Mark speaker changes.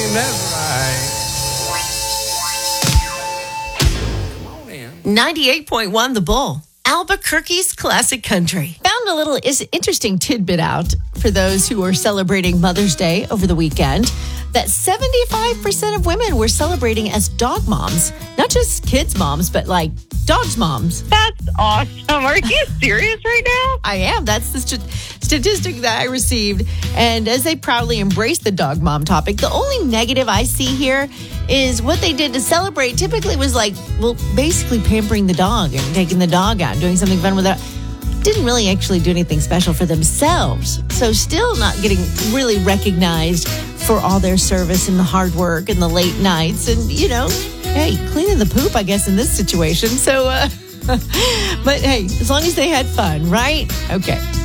Speaker 1: That's right. Come on in.
Speaker 2: 98.1 The Bull, Albuquerque's classic country. Found a little interesting tidbit out for those who are celebrating Mother's Day over the weekend, that 75% of women were celebrating as dog moms. Not just kids' moms, but like dogs' moms.
Speaker 3: That's awesome. Are you serious right now?
Speaker 2: I am. That's the statistic that I received. And as they proudly embrace the dog mom topic, the only negative I see here is what they did to celebrate typically was like, well, basically pampering the dog and taking the dog out, doing something fun with it. Didn't really actually do anything special for themselves. So still not getting really recognized for all their service and the hard work and the late nights and, hey, cleaning the poop, I guess, in this situation. So, but hey, as long as they had fun, right? Okay.